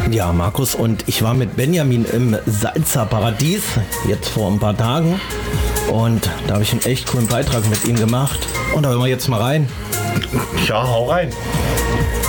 Ja, Markus, und ich war mit Benjamin im Salzer Paradies, jetzt vor ein paar Tagen. Und da habe ich einen echt coolen Beitrag mit ihm gemacht. Und da hören wir jetzt mal rein. Ja, hau rein.